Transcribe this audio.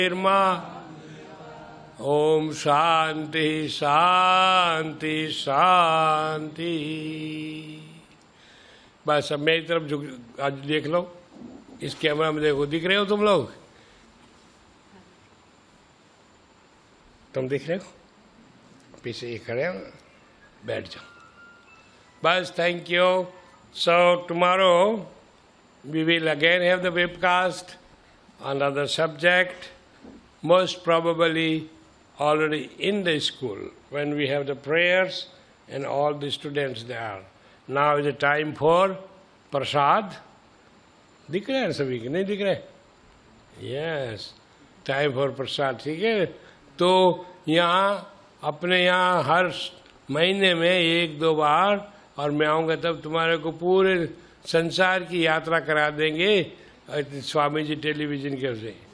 ओम शांति शांति शांति। बस अब मेरी तरफ झुक, आज देख लो, इस कैमरा में देखो, दिख रहे हो तुम लोग? तुम दिख रहे हो? पीछे ये खड़े हो, बैठ जाओ बस। Thank you. So tomorrow we will again have the webcast on another subject, most probably already in the school when we have the prayers and all the students there. Now is the time for prasad. दिख रहे हैं सभी के? नहीं दिख रहे? Yes, time for prasad. ठीक है? तो यहाँ अपने यहाँ हर महीने में 1-2 बार, और मैं आऊँगा तब तुम्हारे को पूरे संसार की यात्रा करा देंगे स्वामी जी टेलीविजन के से।